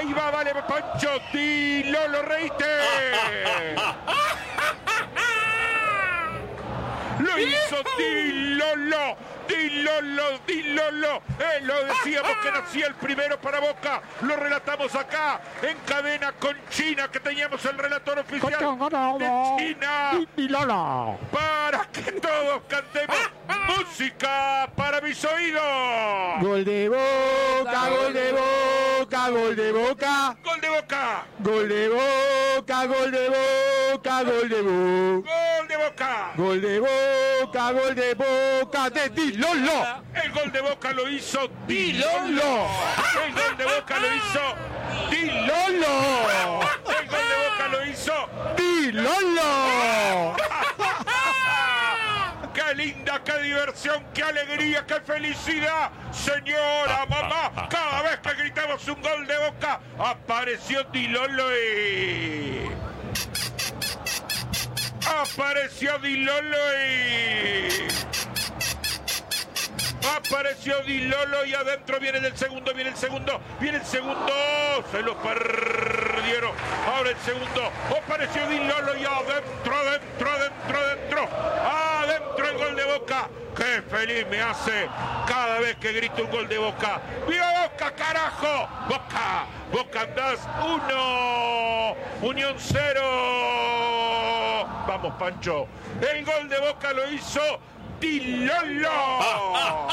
Ahí va, vale, Pancho. Di Lolo, reíste. Lo hizo Di Lolo. Di Lolo. Lo decíamos que nacía el primero para Boca. Lo relatamos acá en cadena con China, que teníamos el relator oficial de China. Di Lolo. Para que todos cantemos música para mis oídos. Gol de Boca, gol de Boca, gol de Boca. Gol de Boca. Gol de Boca, gol de Boca, gol de Boca. Gol de Boca. Gol de Boca, gol de Boca de Di Lolo. El gol de Boca lo hizo Di Lolo. El gol de Boca lo hizo Di Lolo. El gol de Boca lo hizo Di Lolo. ¡Qué linda, qué diversión, qué alegría, qué felicidad! Señora, mamá, cada vez que gritamos un gol de Boca, apareció Di Lolo y... Apareció Di Lolo y... Apareció Di Lolo y adentro viene el segundo, viene el segundo, se lo perdieron. Ahora el segundo, apareció Di Lolo y adentro el gol de Boca. Qué feliz me hace cada vez que grito un gol de Boca. ¡Viva Boca, carajo! Boca andás 1, Unión 0. Vamos, Pancho. El gol de Boca lo hizo Di Lolo.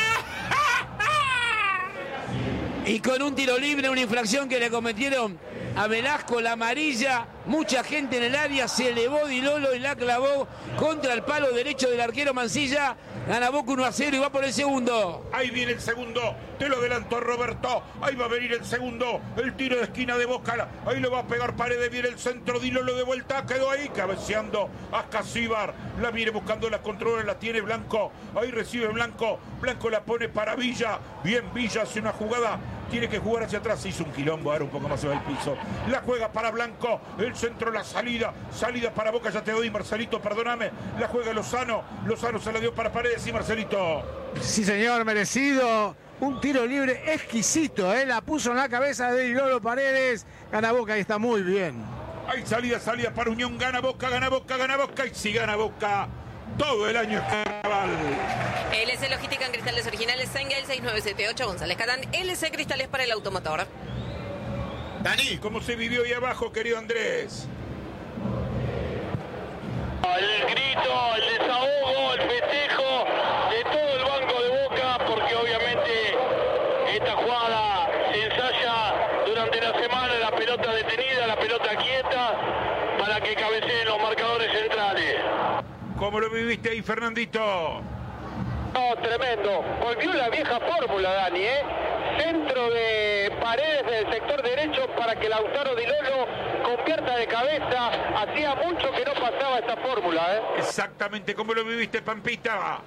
Y con un tiro libre, una infracción que le cometieron a Velasco, la amarilla, mucha gente en el área, se elevó Di Lolo y la clavó contra el palo derecho del arquero Mancilla. Gana Boca 1-0 y va por el segundo. Ahí viene el segundo, te lo adelantó Roberto. Ahí va a venir el segundo, el tiro de esquina de Boca. Ahí lo va a pegar Paredes, viene el centro, Di Lolo de vuelta, quedó ahí cabeceando Ascasíbar. La viene buscando, la controla, la tiene Blanco. Ahí recibe Blanco, Blanco la pone para Villa. Bien, Villa hace una jugada, tiene que jugar hacia atrás, se hizo un quilombo, ahora un poco más sobre el piso. La juega para Blanco, el centro, la salida para Boca, ya te doy, Marcelito, perdóname. La juega Lozano se la dio para Paredes y Marcelito. Sí, señor, merecido. Un tiro libre exquisito, la puso en la cabeza de Di Lolo Paredes. Gana Boca y está muy bien. Hay salida para Unión, gana Boca y si gana Boca, todo el año es carnaval. LC Logística en cristales originales, Sengel 6978, González Catán, LC Cristales para el automotor. Dani, ¿cómo se vivió ahí abajo, querido Andrés? El grito, el desahogo, el festejo de todo el banco de Boca, porque obviamente esta jugada se ensaya durante la semana, la pelota detenida, la pelota quieta, para que cabeceen los marcadores centrales. ¿Cómo lo viviste ahí, Fernandito? No, tremendo. Volvió la vieja fórmula, Dani, Centro de Paredes del sector derecho para que Lautaro Di Lolo convierta de cabeza. Hacía mucho que no pasaba esta fórmula, Exactamente, ¿cómo lo viviste, Pampita?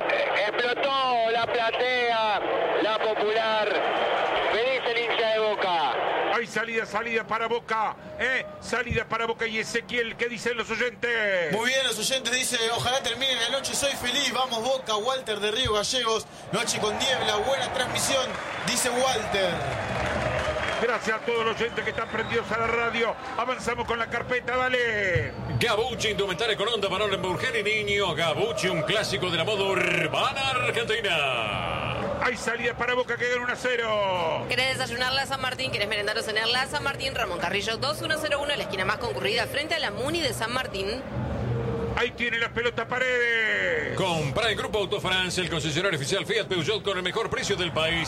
Explotó la platea, la popular. Feliz el hincha de Boca. Hay salida para Boca, salida para Boca y Ezequiel, ¿qué dicen los oyentes? Muy bien, los oyentes dicen, ojalá termine la noche, soy feliz, vamos Boca. Walter de Río Gallegos, noche con niebla, buena transmisión, dice Walter. Gracias a todos los oyentes que están prendidos a la radio. Avanzamos con la carpeta, dale. Gabucci, indumentaria con onda para mujer y niño. Gabucci, un clásico de la moda urbana argentina. Hay salida para Boca que gana 1-0. ¿Querés desayunarla a San Martín? ¿Querés merendar o cenarla a San Martín? Ramón Carrillo 2101, la esquina más concurrida frente a la Muni de San Martín. Ahí tiene la pelota Paredes. Compra en Grupo Autofrance, el concesionario oficial Fiat Peugeot con el mejor precio del país.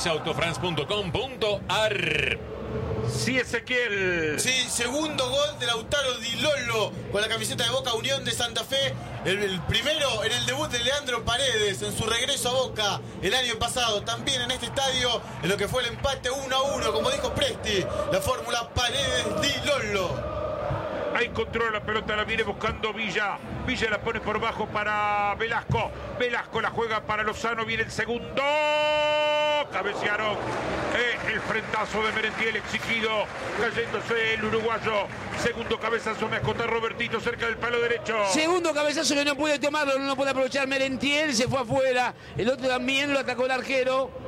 Autofrance.com.ar. Sí, Ezequiel. Sí, segundo gol de Lautaro Di Lolo con la camiseta de Boca Unión de Santa Fe. El primero en el debut de Leandro Paredes en su regreso a Boca el año pasado. También en este estadio, en lo que fue el empate 1-1, como dijo Presti, la fórmula Paredes Di Lolo. Ahí controla la pelota, la viene buscando Villa. Villa la pone por bajo para Velasco. Velasco la juega para Lozano. Viene el segundo. Cabecearon. El frentazo de Merentiel exigido. Cayéndose el uruguayo. Segundo cabezazo, me acota Robertito cerca del palo derecho. Segundo cabezazo que no puede tomarlo, no puede aprovechar Merentiel. Se fue afuera. El otro también lo atacó el arquero.